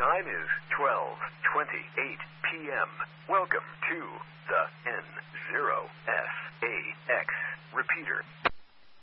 time is 12:28 p.m. Welcome to the N0SAX repeater.